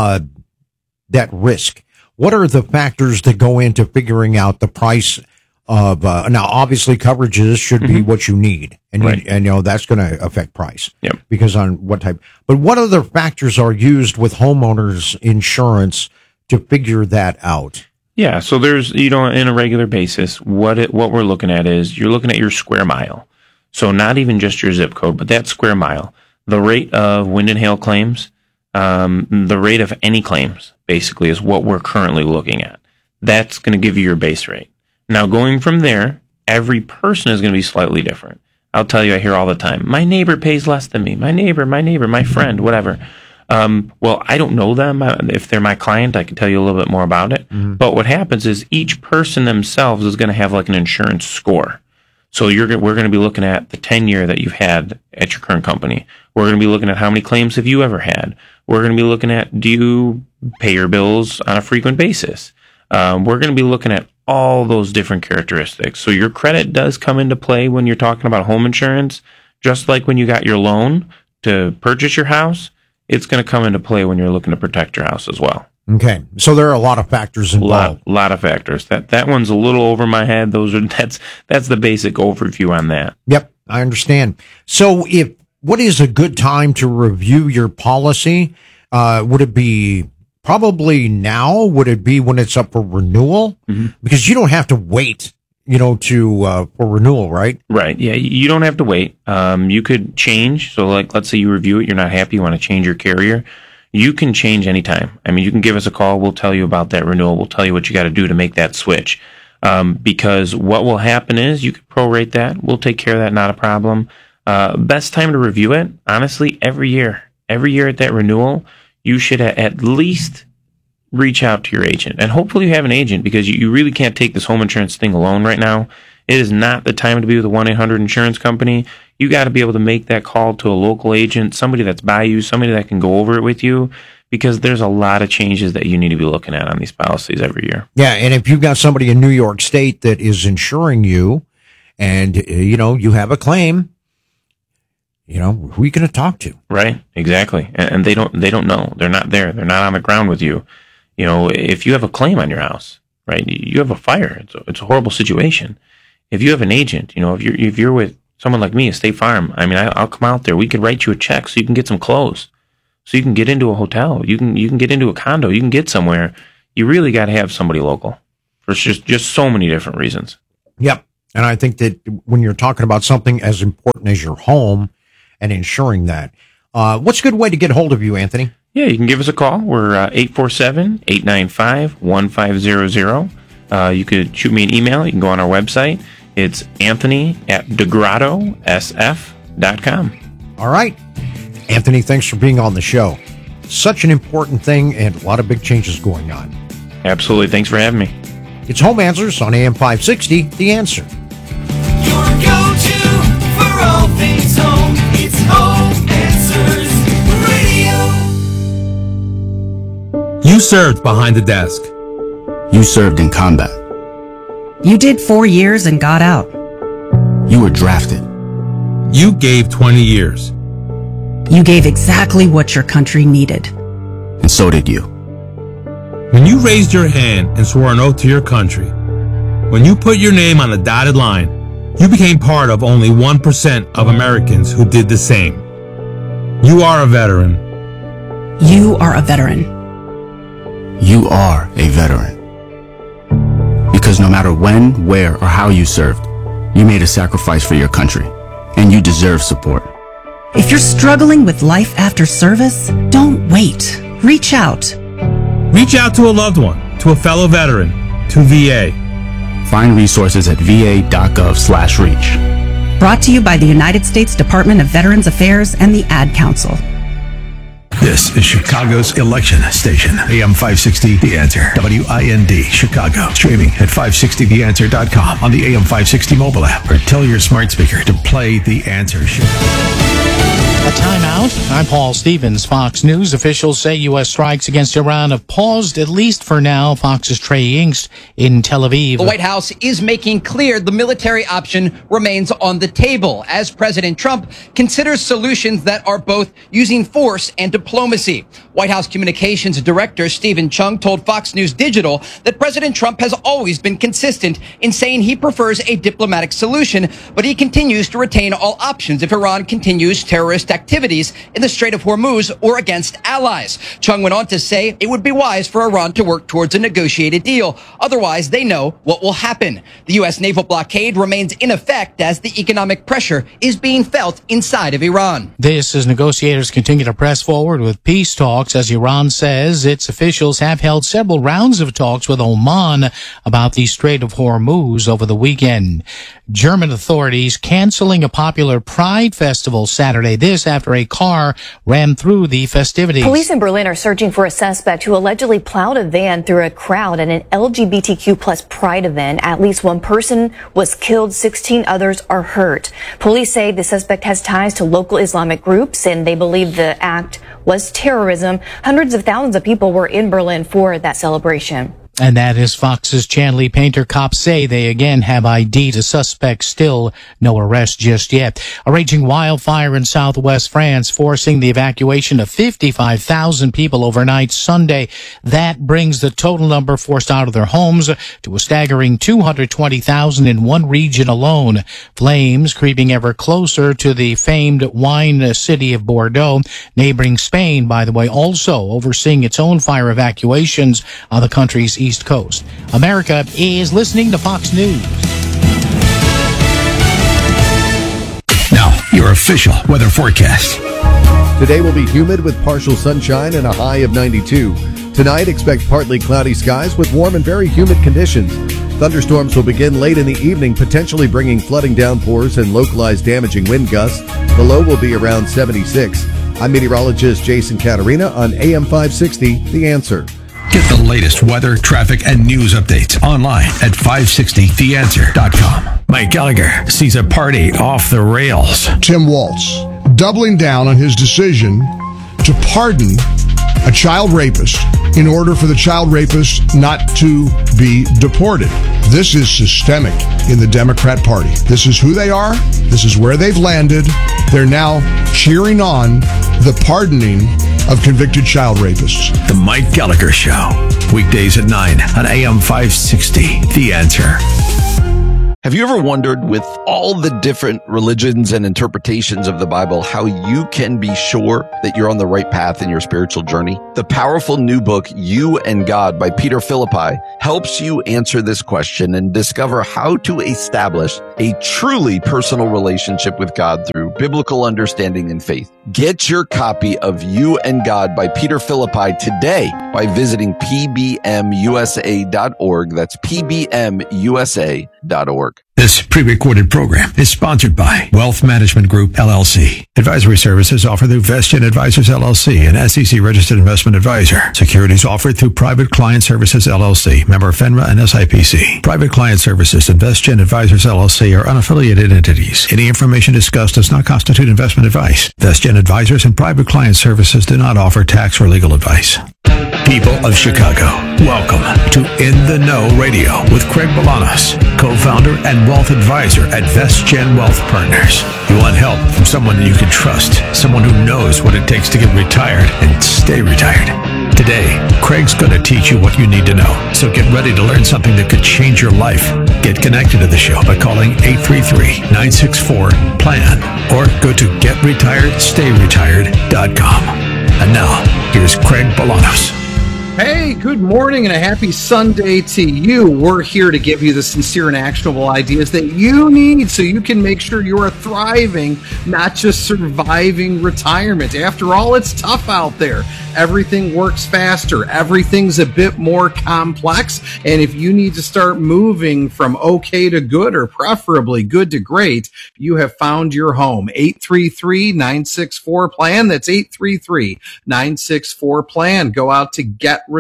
that risk? What are the factors that go into figuring out the price of, now obviously coverages should be what you need, and Right. and you know that's going to affect price. Yep. Because on what type, but what other factors are used with homeowners insurance to figure that out? Yeah, so there's, you know, in a regular basis, what we're looking at is you're looking at your square mile. So not even just your zip code, but that square mile. The rate of wind and hail claims, the rate of any claims, basically, is what we're currently looking at. That's going to give you your base rate. Now, going from there, every person is going to be slightly different. I'll tell you, I hear all the time, my neighbor pays less than me. My neighbor, my friend, whatever. Well, I don't know them. If they're my client, I can tell you a little bit more about it. Mm-hmm. But what happens is each person themselves is going to have like an insurance score. So we're going to be looking at the tenure that you've had at your current company. We're going to be looking at how many claims have you ever had. We're going to be looking at, do you pay your bills on a frequent basis? We're going to be looking at all those different characteristics. So your credit does come into play when you're talking about home insurance, just like when you got your loan to purchase your house. It's going to come into play when you're looking to protect your house as well. Okay, so there are a lot of factors involved. Lot of factors. That one's a little over my head. That's the basic overview on that. Yep, I understand. So what is a good time to review your policy? Would it be probably now? Would it be when it's up for renewal? Mm-hmm. Because you don't have to wait, for renewal, right? Right. Yeah, you don't have to wait. You could change. So like, let's say you review it, you're not happy, you want to change your carrier. You can change anytime. I mean, you can give us a call. We'll tell you about that renewal. We'll tell you what you got to do to make that switch. Because what will happen is you can prorate that. We'll take care of that. Not a problem. Best time to review it, honestly, every year. Every year at that renewal, you should at least reach out to your agent. And hopefully you have an agent, because you really can't take this home insurance thing alone right now. It is not the time to be with a 1-800 insurance company. You got to be able to make that call to a local agent, somebody that's by you, somebody that can go over it with you, because there's a lot of changes that you need to be looking at on these policies every year. Yeah, and if you've got somebody in New York State that is insuring you and, you have a claim, who are you going to talk to? Right, exactly. And they don't know. They're not there. They're not on the ground with you. If you have a claim on your house, right? You have a fire. It's a horrible situation. If you have an agent, if you're with someone like me, a State Farm, I mean, I'll come out there. We could write you a check so you can get some clothes, so you can get into a hotel. You can get into a condo. You can get somewhere. You really got to have somebody local for just so many different reasons. Yep. And I think that when you're talking about something as important as your home and ensuring that, what's a good way to get a hold of you, Anthony? Yeah, you can give us a call. We're 847-895-1500. You could shoot me an email. You can go on our website. It's anthony@degradosf.com. All right. Anthony, thanks for being on the show. Such an important thing and a lot of big changes going on. Absolutely. Thanks for having me. It's Home Answers on AM 560, The Answer. Your go-to for all things home. It's Home Answers Radio. You served behind the desk. You served in combat. You did 4 years and got out. You were drafted. You gave 20 years. You gave exactly what your country needed. And so did you. When you raised your hand and swore an oath to your country, when you put your name on a dotted line, you became part of only 1% of Americans who did the same. You are a veteran. You are a veteran. You are a veteran. Because no matter when, where, or how you served, you made a sacrifice for your country, and you deserve support. If you're struggling with life after service, don't wait. Reach out. Reach out to a loved one, to a fellow veteran, to VA. Find resources at va.gov/reach. Brought to you by the United States Department of Veterans Affairs and the Ad Council. This is Chicago's election station. AM 560, The Answer. WIND, Chicago. Streaming at 560theanswer.com on the AM 560 mobile app, or tell your smart speaker to play The Answer Show. A timeout. I'm Paul Stevens, Fox News. Officials say U.S. strikes against Iran have paused, at least for now. Fox's Trey Yingst in Tel Aviv. The White House is making clear the military option remains on the table as President Trump considers solutions that are both using force and diplomacy. White House Communications Director Stephen Chung told Fox News Digital that President Trump has always been consistent in saying he prefers a diplomatic solution, but he continues to retain all options if Iran continues terrorist activities in the Strait of Hormuz or against allies. Chung went on to say it would be wise for Iran to work towards a negotiated deal. Otherwise, they know what will happen. The U.S. naval blockade remains in effect as the economic pressure is being felt inside of Iran. This as negotiators continue to press forward with peace talks, as Iran says its officials have held several rounds of talks with Oman about the Strait of Hormuz over the weekend. German authorities canceling a popular Pride festival Saturday. This after a car ran through the festivities. Police in Berlin are searching for a suspect who allegedly plowed a van through a crowd at an LGBTQ plus Pride event. At least one person was killed, 16 others are hurt. Police say the suspect has ties to local Islamic groups and they believe the act was terrorism. Hundreds of thousands of people were in Berlin for that celebration. And that is Fox's Chanley Painter. Cops say they again have ID'd a suspect. Still no arrest just yet. A raging wildfire in southwest France forcing the evacuation of 55,000 people overnight Sunday. That brings the total number forced out of their homes to a staggering 220,000 in one region alone. Flames creeping ever closer to the famed wine city of Bordeaux. Neighboring Spain, by the way, also overseeing its own fire evacuations on the country's East Coast. America is listening to Fox News. Now, your official weather forecast. Today will be humid with partial sunshine and a high of 92. Tonight, expect partly cloudy skies with warm and very humid conditions. Thunderstorms will begin late in the evening, potentially bringing flooding downpours and localized damaging wind gusts. The low will be around 76. I'm meteorologist Jason Caterina on AM 560, The Answer. Get the latest weather, traffic, and news updates online at 560theanswer.com. Mike Gallagher sees a party off the rails. Tim Walz doubling down on his decision to pardon a child rapist in order for the child rapist not to be deported. This is systemic in the Democrat Party. This is who they are. This is where they've landed. They're now cheering on the pardoning of convicted child rapists. The Mike Gallagher Show. Weekdays at 9 on AM 560. The Answer. Have you ever wondered, with all the different religions and interpretations of the Bible, how you can be sure that you're on the right path in your spiritual journey? The powerful new book, You and God by Peter Philippi, helps you answer this question and discover how to establish a truly personal relationship with God through biblical understanding and faith. Get your copy of You and God by Peter Philippi today by visiting pbmusa.org. That's pbmusa.org. This pre-recorded program is sponsored by Wealth Management Group, LLC. Advisory services offered through Vestgen Advisors, LLC, an SEC-registered investment advisor. Securities offered through Private Client Services, LLC, member FINRA and SIPC. Private Client Services and Vestgen Advisors, LLC are unaffiliated entities. Any information discussed does not constitute investment advice. Vestgen Advisors and Private Client Services do not offer tax or legal advice. People of Chicago, welcome to In the Know Radio with Craig Bolanos, co-founder and wealth advisor at Vestgen Wealth Partners. You want help from someone you can trust, someone who knows what it takes to get retired and stay retired. Today, Craig's going to teach you what you need to know. So get ready to learn something that could change your life. Get connected to the show by calling 833-964-PLAN or go to getretiredstayretired.com. And now, here's Craig Bolanos. Hey, good morning and a happy Sunday to you. We're here to give you the sincere and actionable ideas that you need so you can make sure you are thriving, not just surviving retirement. After all, it's tough out there. Everything works faster. Everything's a bit more complex. And if you need to start moving from okay to good, or preferably good to great, you have found your home. 833-964-PLAN. That's 833-964-PLAN. Go out to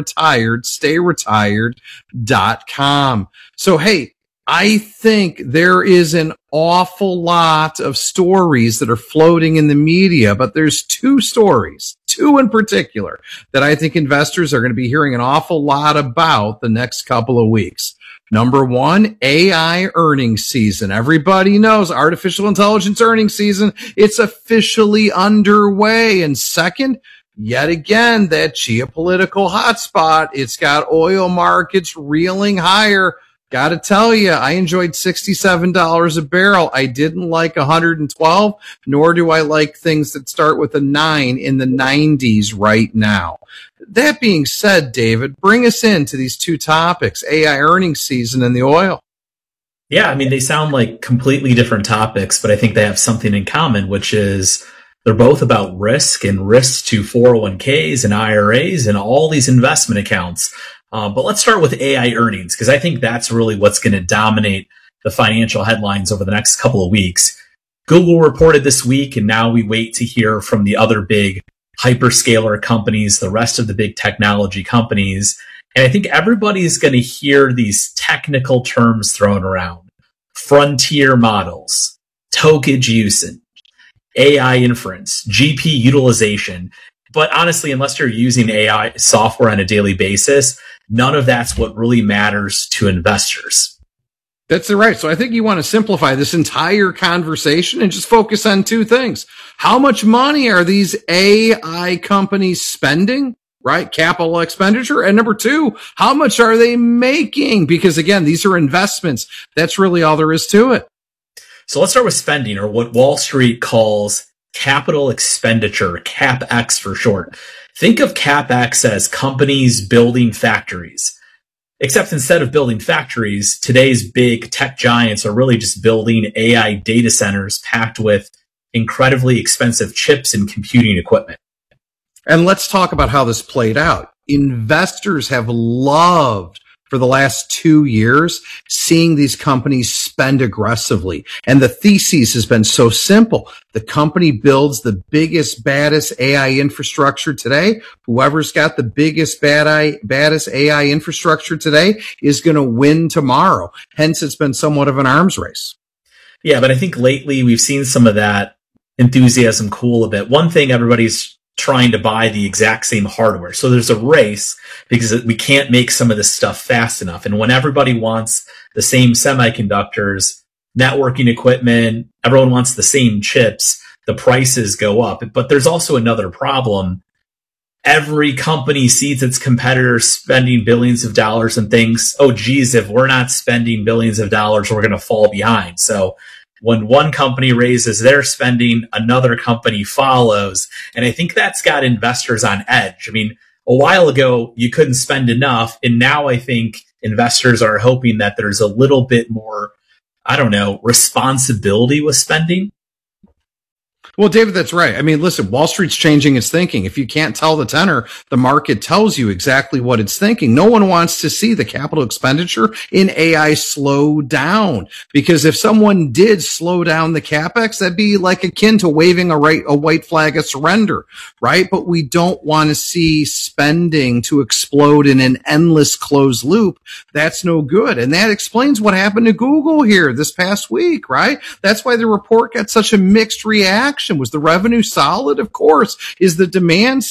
getretiredstayretired.com. So, hey, I think there is an awful lot of stories that are floating in the media, but there's two stories, two in particular, that I think investors are going to be hearing an awful lot about the next couple of weeks. Number one, AI earnings season. Everybody knows artificial intelligence earnings season. It's officially underway. And second, yet again, that geopolitical hotspot. It's got oil markets reeling higher. Got to tell you, I enjoyed $67 a barrel. I didn't like 112, nor do I like things that start with a 9 in the 90s right now. That being said, David, bring us into these two topics, AI earnings season and the oil. Yeah, I mean, they sound like completely different topics, but I think they have something in common, which is they're both about risk and risks to 401ks and IRAs and all these investment accounts. But let's start with AI earnings, because I think that's really what's going to dominate the financial headlines over the next couple of weeks. Google reported this week, and now we wait to hear from the other big hyperscaler companies, the rest of the big technology companies. And I think everybody's going to hear these technical terms thrown around. Frontier models, tokage usage, AI inference, GP utilization. But honestly, unless you're using AI software on a daily basis, none of that's what really matters to investors. That's right. So I think you want to simplify this entire conversation and just focus on two things. How much money are these AI companies spending? Right? Capital expenditure. And number two, how much are they making? Because again, these are investments. That's really all there is to it. So let's start with spending, or what Wall Street calls capital expenditure, CapEx for short. Think of CapEx as companies building factories. Except instead of building factories, today's big tech giants are really just building AI data centers packed with incredibly expensive chips and computing equipment. And let's talk about how this played out. Investors have loved, for the last 2 years, seeing these companies spend aggressively. And the thesis has been so simple. The company builds the biggest, baddest AI infrastructure today. Whoever's got the biggest, baddest AI infrastructure today is going to win tomorrow. Hence, it's been somewhat of an arms race. Yeah, but I think lately we've seen some of that enthusiasm cool a bit. One thing everybody's trying to buy the exact same hardware. So there's a race because we can't make some of this stuff fast enough. And when everybody wants the same semiconductors, networking equipment, everyone wants the same chips, the prices go up. But there's also another problem. Every company sees its competitors spending billions of dollars and thinks, oh, geez, if we're not spending billions of dollars, we're going to fall behind. So when one company raises their spending, another company follows. And I think that's got investors on edge. I mean, a while ago, you couldn't spend enough. And now I think investors are hoping that there's a little bit more, I don't know, responsibility with spending. Well, David, that's right. I mean, listen, Wall Street's changing its thinking. If you can't tell the tenor, the market tells you exactly what it's thinking. No one wants to see the capital expenditure in AI slow down, because if someone did slow down the CapEx, that'd be like akin to waving a white flag of surrender, right? But we don't want to see spending to explode in an endless closed loop. That's no good. And that explains what happened to Google here this past week, right? That's why the report got such a mixed reaction. Was the revenue solid? Of course. Is the demand